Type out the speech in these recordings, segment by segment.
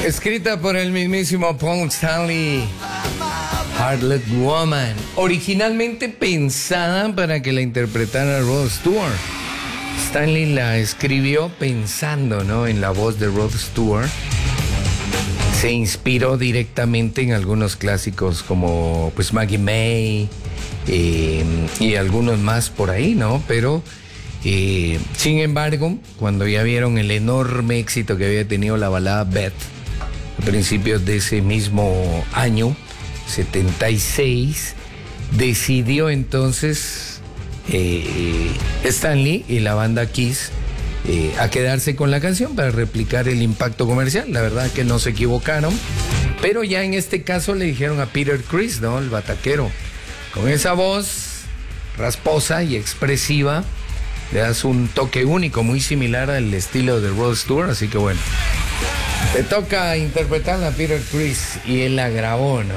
Escrita por el mismísimo Paul Stanley, Heartless Woman, originalmente pensada para que la interpretara Rod Stewart. Stanley la escribió pensando, ¿no?, en la voz de Rod Stewart. Se inspiró directamente en algunos clásicos como pues Maggie May y algunos más por ahí, ¿no? Pero sin embargo, cuando ya vieron el enorme éxito que había tenido la balada Beth a principios de ese mismo año, 76, decidió entonces Stanley y la banda Kiss a quedarse con la canción para replicar el impacto comercial. La verdad que no se equivocaron, pero ya en este caso le dijeron a Peter Criss, ¿no?, el bataquero, con esa voz rasposa y expresiva le das un toque único, muy similar al estilo de Rod Stewart, así que bueno, te toca interpretar a Peter Criss y él la grabó, ¿no?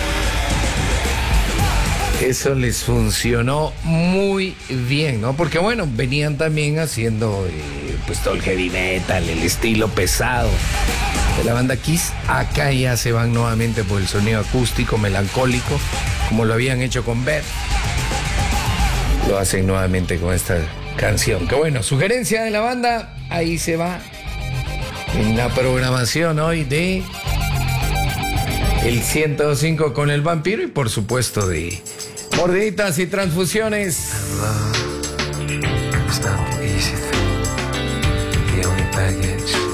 Eso les funcionó muy bien, ¿no? Porque bueno, venían también haciendo pues todo el heavy metal, el estilo pesado de la banda Kiss. Acá ya se van nuevamente por el sonido acústico, melancólico, como lo habían hecho con Beth. Lo hacen nuevamente con esta canción. Que bueno, sugerencia de la banda, ahí se va en la programación hoy de el 105 con el vampiro y por supuesto de mordiditas y transfusiones. Love is not the easy thing. The only baggage